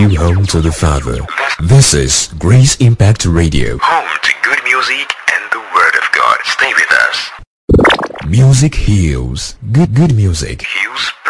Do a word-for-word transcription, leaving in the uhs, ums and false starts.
You home to the Father. This is Grace Impact Radio. Home to good music and the Word of God. Stay with us. Music heals. Good, good music Heals